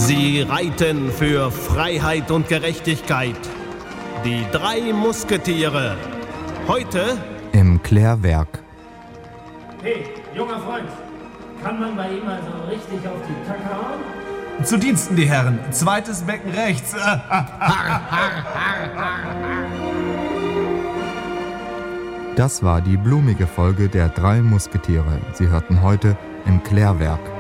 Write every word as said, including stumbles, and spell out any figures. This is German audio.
Sie reiten für Freiheit und Gerechtigkeit. Die drei Musketiere. Heute im Klärwerk. Hey, junger Freund, kann man bei ihm also richtig auf die Kacke hauen? Zu Diensten, die Herren. Zweites Becken rechts. Das war die blumige Folge der drei Musketiere. Sie hörten heute im Klärwerk.